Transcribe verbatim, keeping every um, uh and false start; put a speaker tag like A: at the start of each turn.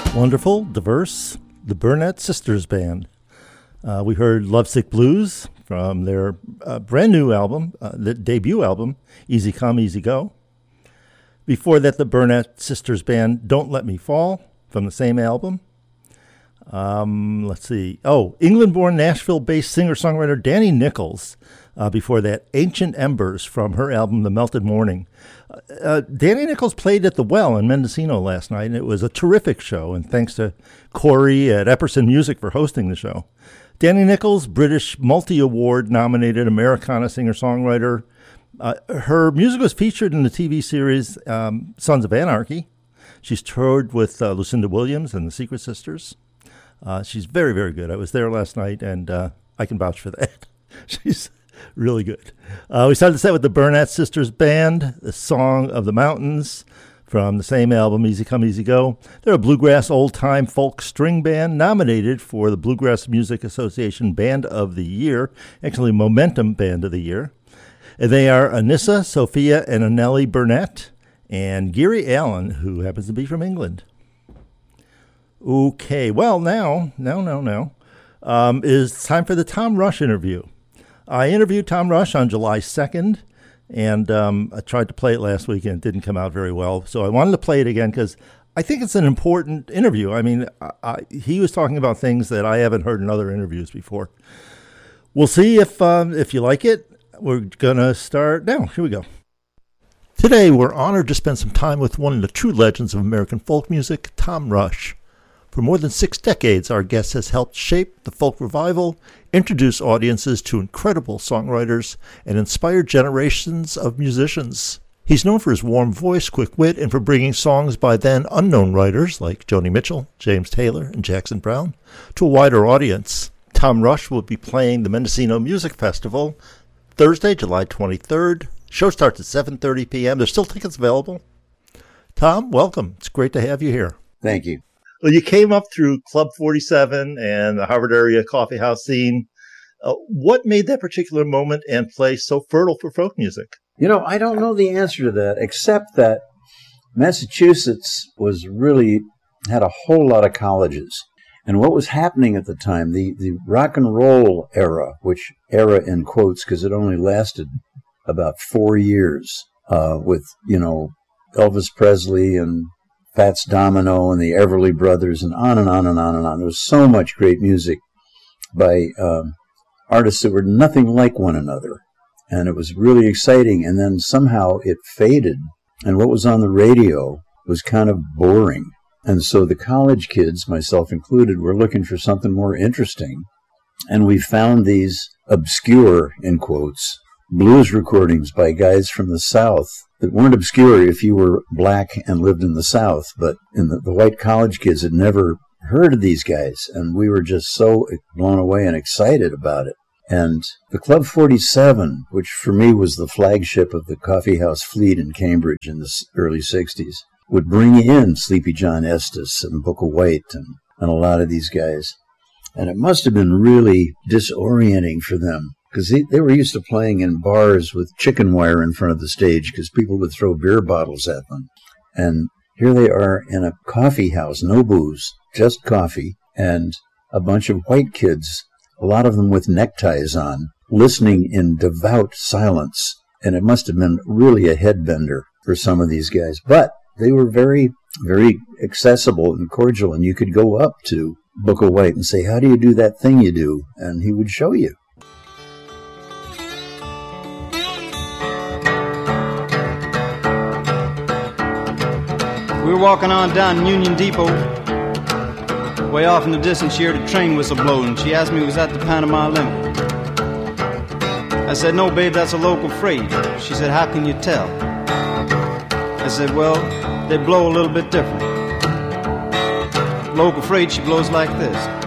A: Wonderful, diverse, the Burnett Sisters Band. Uh, we heard Lovesick Blues from their uh, brand new album, uh, the debut album, Easy Come, Easy Go. Before that, the Burnett Sisters Band, Don't Let Me Fall, from the same album. Um, let's see. Oh, England-born, Nashville-based singer-songwriter Danny Nichols. Uh, before that, Ancient Embers from her album, The Melted Morning. Uh, Danny Nichols played at the Well in Mendocino last night, and it was a terrific show, and thanks to Corey at Epperson Music for hosting the show. Danny Nichols, British multi-award nominated Americana singer-songwriter. Uh, her music was featured in the T V series um, Sons of Anarchy. She's toured with uh, Lucinda Williams and the Secret Sisters. Uh, she's very, very good. I was there last night, and uh, I can vouch for that. She's really good. Uh, we started the set with the Burnett Sisters Band, the Song of the Mountains from the same album, Easy Come, Easy Go. They're a bluegrass old-time folk string band nominated for the Bluegrass Music Association Band of the Year, actually Momentum Band of the Year. And they are Anissa, Sophia, and Anneli Burnett, and Gary Allen, who happens to be from England. Okay, well, now, now, now, now, um, is time for the Tom Rush interview. I interviewed Tom Rush on July second, and um, I tried to play it last week, and it didn't come out very well. So I wanted to play it again because I think it's an important interview. I mean, I, I, he was talking about things that I haven't heard in other interviews before. We'll see if um, if you like it. We're going to start now. Here we go. Today, we're honored to spend some time with one of the true legends of American folk music, Tom Rush. For more than six decades, our guest has helped shape the folk revival, introduce audiences to incredible songwriters, and inspire generations of musicians. He's known for his warm voice, quick wit, and for bringing songs by then unknown writers like Joni Mitchell, James Taylor, and Jackson Browne to a wider audience. Tom Rush will be playing the Mendocino Music Festival Thursday, July twenty-third. Show starts at seven thirty p.m. There's still tickets available. Tom, welcome. It's great to have you here.
B: Thank you.
A: Well, you came up through Club forty-seven and the Harvard area coffee house scene. Uh, what made that particular moment and place so fertile for folk music?
B: You know, I don't know the answer to that, except that Massachusetts was really, had a whole lot of colleges. And what was happening at the time, the, the rock and roll era, which era in quotes because it only lasted about four years uh, with, you know, Elvis Presley and Fats Domino and the Everly Brothers and on and on and on and on. There was so much great music by um, artists that were nothing like one another. And it was really exciting. And then somehow it faded. And what was on the radio was kind of boring. And so the college kids, myself included, were looking for something more interesting. And we found these obscure, in quotes, blues recordings by guys from the South that weren't obscure if you were black and lived in the South, but in the, the white college kids had never heard of these guys, and we were just so blown away and excited about it. And the Club forty-seven, which for me was the flagship of the coffee house fleet in Cambridge in the early sixties, would bring in Sleepy John Estes and Booker White and, and a lot of these guys. And it must have been really disorienting for them, because they, they were used to playing in bars with chicken wire in front of the stage because people would throw beer bottles at them. And here they are in a coffee house, no booze, just coffee, and a bunch of white kids, a lot of them with neckties on, listening in devout silence. And it must have been really a headbender for some of these guys. But they were very, very accessible and cordial, and you could go up to Booker White and say, "How do you do that thing you do?" And he would show you.
C: We were walking on down Union Depot. Way off in the distance, she heard a train whistle blow, and she asked me, was that the Panama Limo? I said, no, babe, that's a local freight. She said, how can you tell? I said, well, they blow a little bit different. Local freight, she blows like this.